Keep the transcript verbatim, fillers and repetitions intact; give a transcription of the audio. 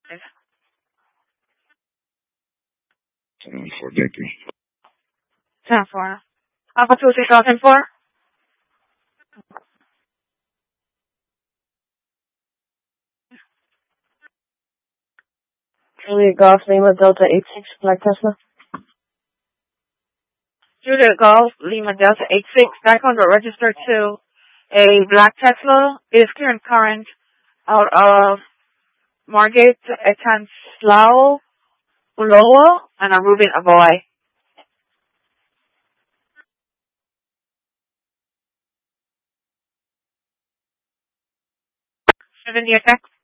ten four, thank you. ten four. Alpha two six thousand four. Juliet Golf Lima Delta eight six Black Tesla. Juliet Golf Lima Delta eight six. That conduit registered to a black Tesla. It is current current out of Margate, Etanslao, Uloa, and a Rubin Avoy. Seven year text.